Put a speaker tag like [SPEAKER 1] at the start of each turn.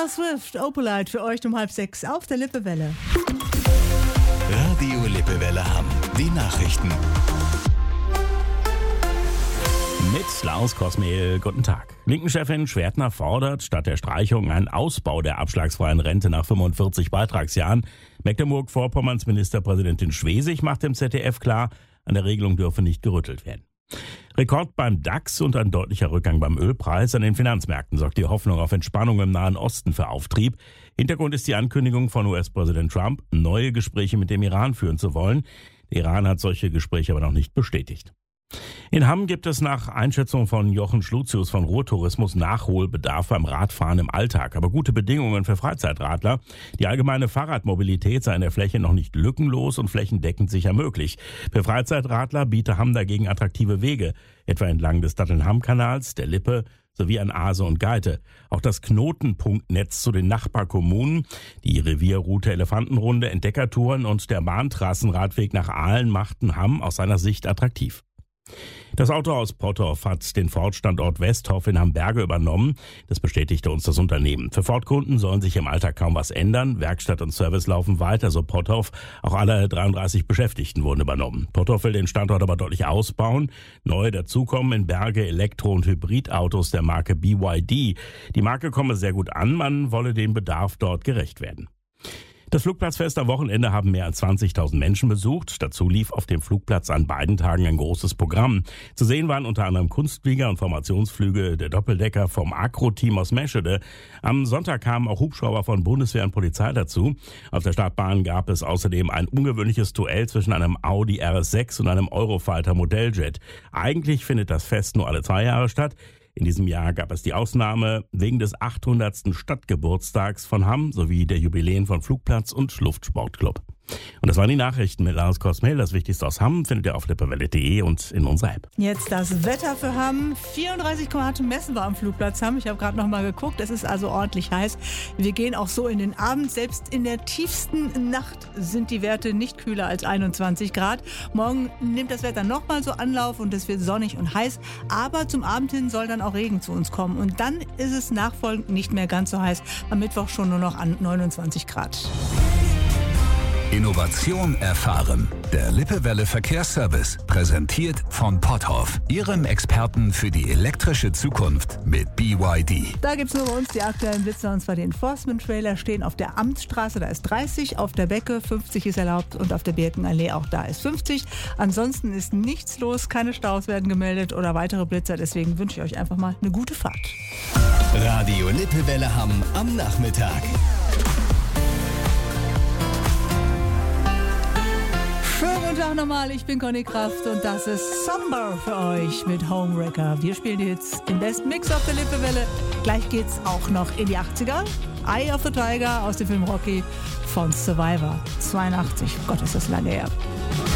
[SPEAKER 1] Taylor Swift, Opalite für euch um 5:30 auf der Lippewelle.
[SPEAKER 2] Radio Lippewelle Hamm. Die Nachrichten.
[SPEAKER 3] Mit Klaus Kosmehl, guten Tag. Linken-Chefin Schwertner fordert statt der Streichung einen Ausbau der abschlagsfreien Rente nach 45 Beitragsjahren. Mecklenburg-Vorpommerns Ministerpräsidentin Schwesig macht dem ZDF klar, an der Regelung dürfe nicht gerüttelt werden. Rekord beim DAX und ein deutlicher Rückgang beim Ölpreis. An den Finanzmärkten sorgt die Hoffnung auf Entspannung im Nahen Osten für Auftrieb. Hintergrund ist die Ankündigung von US-Präsident Trump, neue Gespräche mit dem Iran führen zu wollen. Der Iran hat solche Gespräche aber noch nicht bestätigt. In Hamm gibt es nach Einschätzung von Jochen Schlutius von Ruhrtourismus Nachholbedarf beim Radfahren im Alltag, aber gute Bedingungen für Freizeitradler. Die allgemeine Fahrradmobilität sei in der Fläche noch nicht lückenlos und flächendeckend sicher möglich. Für Freizeitradler biete Hamm dagegen attraktive Wege, etwa entlang des Datteln-Hamm-Kanals, der Lippe sowie an Aase und Geite. Auch das Knotenpunktnetz zu den Nachbarkommunen, die Revierroute Elefantenrunde, Entdeckertouren und der Bahntrassenradweg nach Aalen machten Hamm aus seiner Sicht attraktiv. Das Autohaus Potthoff hat den Ford-Standort Westhoff in Hamberge übernommen. Das bestätigte uns das Unternehmen. Für Ford-Kunden sollen sich im Alltag kaum was ändern. Werkstatt und Service laufen weiter, so Potthoff. Auch alle 33 Beschäftigten wurden übernommen. Potthoff will den Standort aber deutlich ausbauen. Neu dazukommen in Berge Elektro- und Hybridautos der Marke BYD. Die Marke komme sehr gut an, man wolle dem Bedarf dort gerecht werden. Das Flugplatzfest am Wochenende haben mehr als 20.000 Menschen besucht. Dazu lief auf dem Flugplatz an beiden Tagen ein großes Programm. Zu sehen waren unter anderem Kunstflieger und Formationsflüge der Doppeldecker vom Agro-Team aus Meschede. Am Sonntag kamen auch Hubschrauber von Bundeswehr und Polizei dazu. Auf der Startbahn gab es außerdem ein ungewöhnliches Duell zwischen einem Audi RS6 und einem Eurofighter Modelljet. Eigentlich findet das Fest nur alle 2 Jahre statt. In diesem Jahr gab es die Ausnahme wegen des 800. Stadtgeburtstags von Hamm sowie der Jubiläen von Flugplatz und Luftsportclub. Und das waren die Nachrichten mit Klaus Kosmehl. Das Wichtigste aus Hamm findet ihr auf lippewelle.de und in unserer App.
[SPEAKER 1] Jetzt das Wetter für Hamm. 34,8 messen wir am Flugplatz Hamm. Ich habe gerade noch mal geguckt. Es ist also ordentlich heiß. Wir gehen auch so in den Abend. Selbst in der tiefsten Nacht sind die Werte nicht kühler als 21 Grad. Morgen nimmt das Wetter noch mal so Anlauf und es wird sonnig und heiß. Aber zum Abend hin soll dann auch Regen zu uns kommen. Und dann ist es nachfolgend nicht mehr ganz so heiß. Am Mittwoch schon nur noch an 29 Grad.
[SPEAKER 2] Innovation erfahren. Der Lippewelle Verkehrsservice, präsentiert von Potthoff, Ihrem Experten für die elektrische Zukunft mit BYD.
[SPEAKER 1] Da gibt es nur bei uns die aktuellen Blitzer, und zwar die Enforcement-Trailer stehen auf der Amtsstraße, da ist 30, auf der Becke 50 ist erlaubt und auf der Birkenallee auch da ist 50. Ansonsten ist nichts los, keine Staus werden gemeldet oder weitere Blitzer, deswegen wünsche ich euch einfach mal eine gute Fahrt.
[SPEAKER 2] Radio Lippewelle Hamm am Nachmittag.
[SPEAKER 1] Schönen guten Tag nochmal, ich bin Conny Kraft und das ist Somber für euch mit Homewrecker. Wir spielen jetzt den besten Mix auf der Lippewelle. Gleich geht's auch noch in die 80er. Eye of the Tiger aus dem Film Rocky von Survivor. 82, Gott ist das lange her.